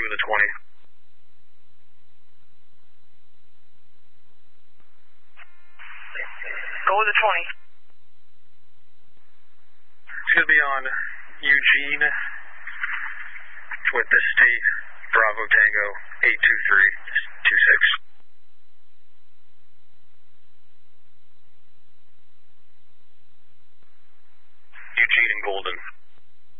with a 20. Go with a 20. It's going to be on Eugene with the state Bravo Tango 82326. Eugene and Golden.